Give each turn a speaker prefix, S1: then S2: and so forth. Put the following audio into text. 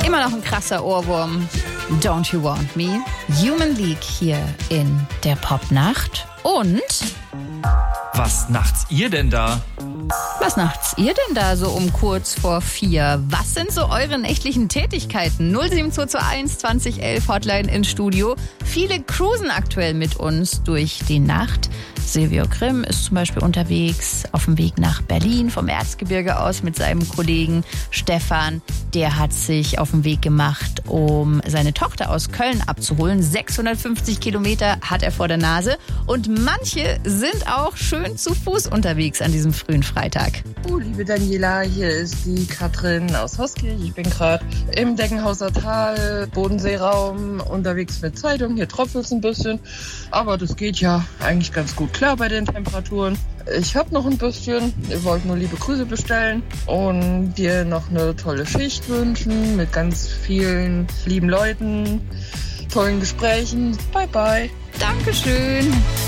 S1: Immer noch ein krasser Ohrwurm. Don't You Want Me? Human League hier in der Popnacht. Und
S2: was nachts ihr denn da?
S1: was nachts ihr denn da so um kurz vor 4? Was sind so eure nächtlichen Tätigkeiten? 07221 2011 Hotline ins Studio. Viele cruisen aktuell mit uns durch die Nacht. Silvio Grimm ist zum Beispiel unterwegs auf dem Weg nach Berlin vom Erzgebirge aus mit seinem Kollegen Stefan. Der hat sich auf den Weg gemacht, um seine Tochter aus Köln abzuholen. 650 Kilometer hat er vor der Nase. Und manche sind auch schön zu Fuß unterwegs an diesem frühen Freitag.
S3: Oh, liebe Daniela, hier ist die Katrin aus Hoskirch. Ich bin gerade im Deckenhauser Tal, Bodenseeraum, unterwegs mit Zeitung. Hier tropft es ein bisschen, aber das geht ja eigentlich ganz gut klar bei den Temperaturen. Ich habe noch ein bisschen. Ihr wollt nur liebe Grüße bestellen und dir noch eine tolle Schicht wünschen mit ganz vielen lieben Leuten, tollen Gesprächen. Bye, bye.
S1: Dankeschön.